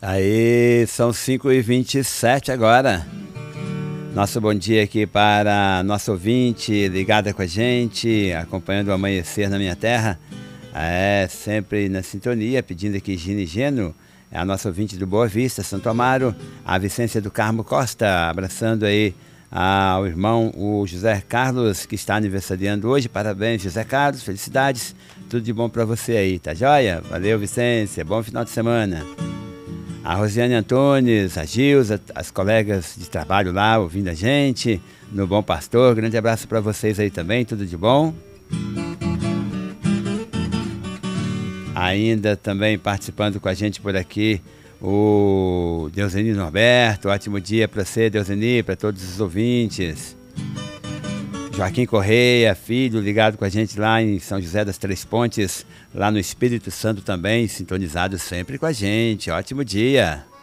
Aí, são 5h27 agora. Nosso bom dia aqui para nosso ouvinte ligada com a gente, acompanhando o amanhecer na minha terra. Sempre na sintonia, pedindo aqui Gine Geno, é a nossa ouvinte do Boa Vista, Santo Amaro, a Vicência do Carmo Costa, abraçando aí ao irmão, o José Carlos, que está aniversariando hoje. Parabéns, José Carlos, felicidades, tudo de bom para você aí, tá joia? Valeu, Vicência, bom final de semana. A Rosiane Antunes, a Gilza, as colegas de trabalho lá ouvindo a gente, no Bom Pastor, grande abraço para vocês aí também, tudo de bom. Ainda também participando com a gente por aqui, o Deuseni Norberto, ótimo dia para você, Deuseni, para todos os ouvintes. Joaquim Correia, filho, ligado com a gente lá em São José das Três Pontes, lá no Espírito Santo também, sintonizado sempre com a gente. Ótimo dia!